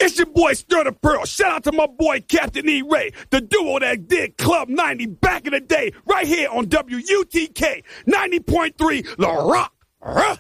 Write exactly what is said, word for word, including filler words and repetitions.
It's your boy Stir Pearl. Shout out to my boy Captain E. Ray, the duo that did Club ninety back in the day, right here on W U T K ninety point three La Rock.